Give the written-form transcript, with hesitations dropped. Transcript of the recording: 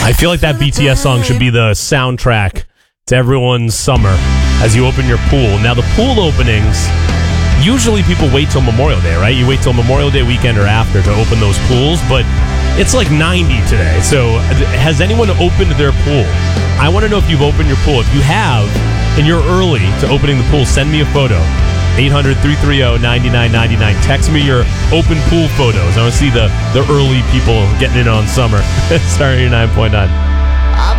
I feel like that BTS song should be the soundtrack to everyone's summer as you open your pool. Now, the pool openings, usually people wait till Memorial Day, right? You wait till Memorial Day weekend or after to open those pools, but it's like 90 today. So has anyone opened their pool? I want to know if you've opened your pool. If you have, and you're early to opening the pool, send me a photo. 800-330-9999. Text me your open pool photos. I want to see the early people getting in on summer. Star 89.9.